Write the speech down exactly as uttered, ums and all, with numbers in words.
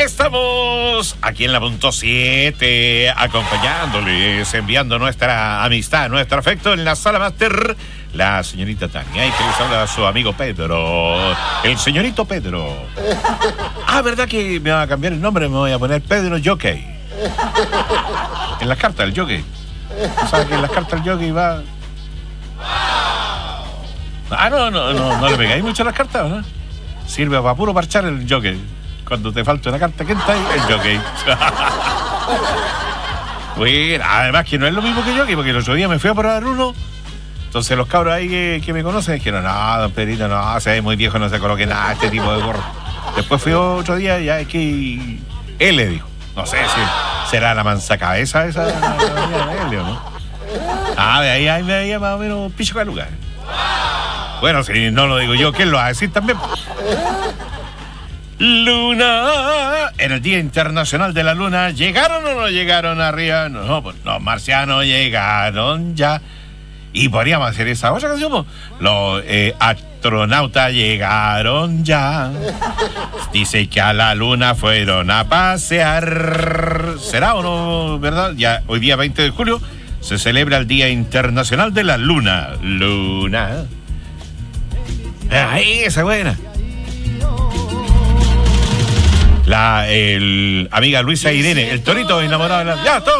Estamos aquí en la punto siete, acompañándoles, enviando nuestra amistad, nuestro afecto en la sala máster, la señorita Tania, y que les habla su amigo Pedro, el señorito Pedro. Ah, ¿verdad que me va a cambiar el nombre? Me voy a poner Pedro Jockey. En las cartas del jockey. O sea, que en las cartas del jockey va... Ah, no, no, no, no le pegáis mucho a las cartas, ¿no? Sirve para puro parchar el jockey. Cuando te falta una carta, ¿quién está ahí? El jockey. Bueno, además que no es lo mismo que jockey, porque el otro día me fui a probar uno. Entonces los cabros ahí que, que me conocen dijeron, no, don Pedrito, no, se ve muy viejo, no se coloque nada, este tipo de gorro. Después fui otro día y ya es que él le dijo, no sé si será la manzacabeza esa de él o no. Ah, de ahí, ahí me veía más o menos picho caluga. Bueno, si no lo digo yo, ¿quién lo va a decir también? Luna, en el Día Internacional de la Luna, ¿llegaron o no llegaron arriba? No, pues los marcianos llegaron ya. Y podríamos hacer esa otra canción, ¿no? Los eh, astronautas llegaron ya. Dice que a la luna fueron a pasear. ¿Será o no, verdad? Ya hoy día veinte de julio se celebra el Día Internacional de la Luna. Luna. Ahí, esa buena. La el, amiga Luisa Irene, el torito enamorado de la... ¡Ya, todo!